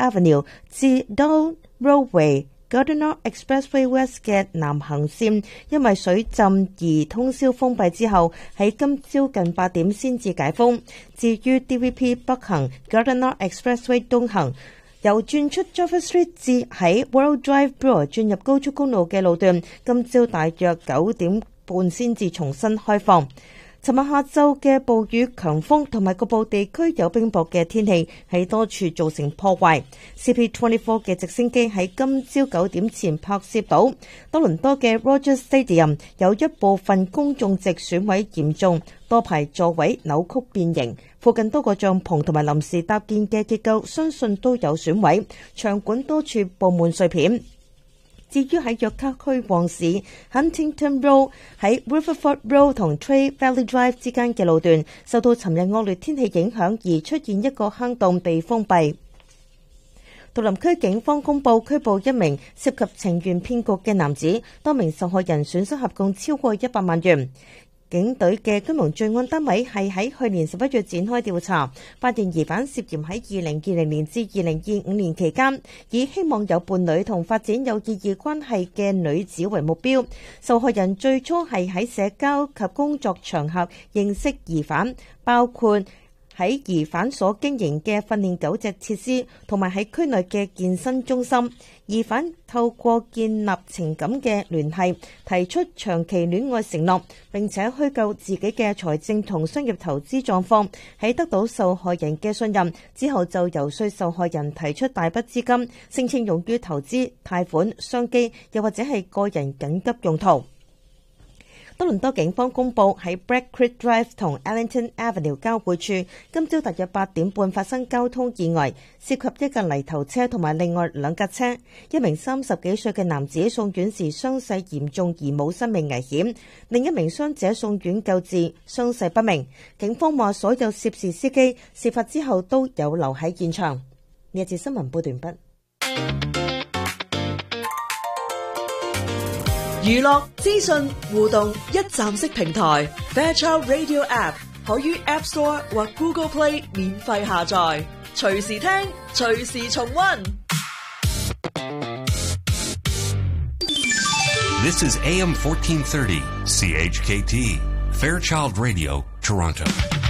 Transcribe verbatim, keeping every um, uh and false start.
Avenue 至 Downe Roadway、Gardiner Expressway West 嘅南行線，因為水浸而通宵封閉之後，喺今朝近八點先至解封。至於 D V P 北行 Gardiner Expressway 東行，由轉出 Jeffery Street 至喺 World Drive Brewer 轉入高速公路嘅路段，今朝大約九點半先至重新開放。尋日下晝嘅暴雨、強風同埋局部地區有冰雹嘅天氣喺多處造成破壞。C P 二十四 嘅直升機喺今朝九點前拍攝到多倫多嘅 Rogers Stadium 有一部分公眾席損毀嚴重，多排座位扭曲變形，附近多個帳篷同埋臨時搭建嘅結構相信都有損毀，場館多處佈滿碎片。至於喺約克區旺市 Huntington Road 喺 Riverford Road 同 Trade Valley Drive 之間嘅路段，受到尋日惡劣天氣影響而出現一個坑洞被封閉。杜林區警方公布拘捕一名涉及情緣騙局嘅男子，多名受害人損失合共超過一百萬元。警隊嘅金融罪案單位係喺去年十一月展開調查，發現疑犯涉嫌喺二零二零年至二零二五年期間，以希望有伴侶同發展有意義關係嘅女子為目標。受害人最初係喺社交及工作場合認識疑犯，包括喺疑犯所經營嘅訓練狗隻設施，同埋喺區內嘅健身中心。疑犯透過建立情感嘅聯繫，提出長期戀愛承諾，並且虛構自己嘅財政同商業投資狀況。喺得到受害人嘅信任之後，就遊說受害人提出大筆資金，聲稱用於投資、貸款、商機，又或者係個人緊急用途。多倫多警方公佈喺 Black Creek Drive 同 Arlington Avenue 交匯處，今朝大約八點半發生交通意外，涉及一架泥頭車同埋另外兩架車。一名三十幾歲嘅男子送院時傷勢嚴重而冇生命危險，另一名傷者送院救治，傷勢不明。警方話所有涉事司機事發之後都有留喺現場。呢一節新聞報道完畢。 娛樂資訊互動一站式平台 Fairchild Radio App 可於 App Store 或 Google Play 免費下載，隨時聽，隨時重溫。 This is A M fourteen thirty C H K T Fairchild Radio Toronto.